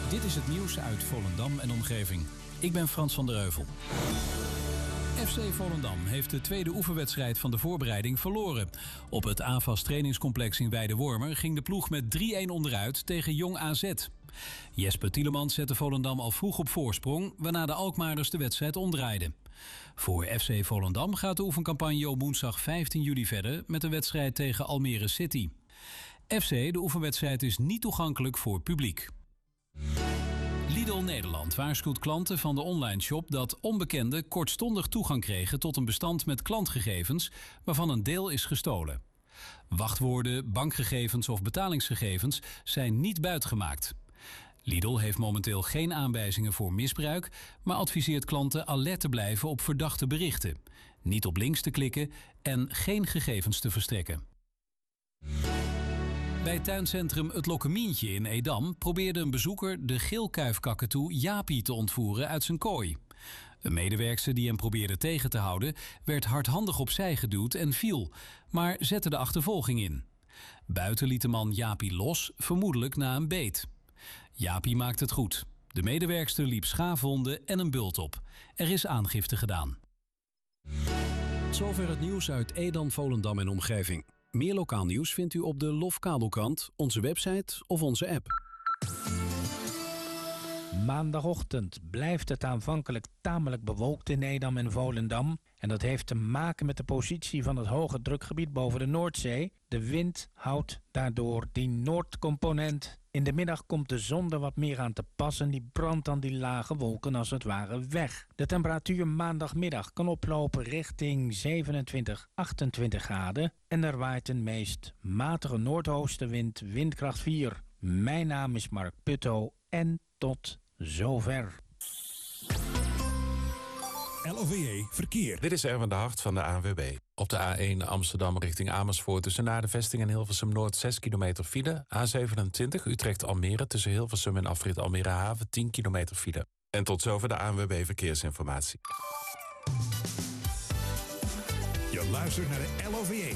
Dit is het nieuws uit Volendam en omgeving. Ik ben Frans van der Heuvel. FC Volendam heeft de tweede oefenwedstrijd van de voorbereiding verloren. Op het AFAS trainingscomplex in Weidewormer ging de ploeg met 3-1 onderuit tegen Jong AZ. Jesper Tielemans zette Volendam al vroeg op voorsprong, waarna de Alkmaarders de wedstrijd omdraaiden. Voor FC Volendam gaat de oefencampagne op woensdag 15 juli verder met een wedstrijd tegen Almere City. FC, de oefenwedstrijd, is niet toegankelijk voor publiek. Lidl Nederland waarschuwt klanten van de online-shop dat onbekenden kortstondig toegang kregen tot een bestand met klantgegevens waarvan een deel is gestolen. Wachtwoorden, bankgegevens of betalingsgegevens zijn niet buitgemaakt. Lidl heeft momenteel geen aanwijzingen voor misbruik, maar adviseert klanten alert te blijven op verdachte berichten, niet op links te klikken en geen gegevens te verstrekken. Bij tuincentrum Het Lokkemientje in Edam probeerde een bezoeker de geelkuifkakatoe Jaapie te ontvoeren uit zijn kooi. Een medewerkster die hem probeerde tegen te houden werd hardhandig opzij geduwd en viel, maar zette de achtervolging in. Buiten liet de man Jaapie los, vermoedelijk na een beet. Jaapie maakt het goed. De medewerkster liep schaafwonden en een bult op. Er is aangifte gedaan. Zover het nieuws uit Edam, Volendam en omgeving. Meer lokaal nieuws vindt u op de Lofkabelkrant, onze website of onze app. Maandagochtend blijft het aanvankelijk tamelijk bewolkt in Edam en Volendam. En dat heeft te maken met de positie van het hoge drukgebied boven de Noordzee. De wind houdt daardoor die noordcomponent. In de middag komt de zon er wat meer aan te passen. Die brandt dan die lage wolken als het ware weg. De temperatuur maandagmiddag kan oplopen richting 27, 28 graden. En er waait een meest matige noordoostenwind, windkracht 4. Mijn naam is Mark Putto en tot zover. LOVE Verkeer. Dit is Erwin de Hart van de ANWB. Op de A1 Amsterdam richting Amersfoort tussen naar de vesting en Hilversum Noord 6 kilometer file. A27 Utrecht-Almere tussen Hilversum en afrit Almere Haven 10 kilometer file. En tot zover de ANWB Verkeersinformatie. Je luistert naar de LOVE